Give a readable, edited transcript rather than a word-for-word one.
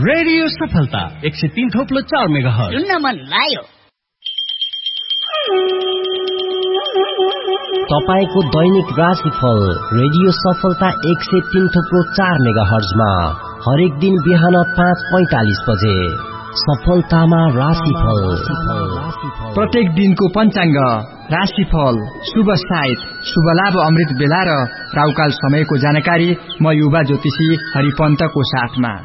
Radio सफलता 103.4 megahertz सुन्न मन लाग्यो। तपाईको दैनिक राशिफल रेडियो सफलता 103.4 मेगाहर्जमा हरेक दिन बिहान 5:45 बजे सफलतामा राशिफल। प्रत्येक दिनको पञ्चाङ्ग, राशिफल, शुभ साइत, शुभ लाभ अमृत बेला र राउकाल समयको जानकारी म युवा ज्योतिषी हरिपन्तको साथमा।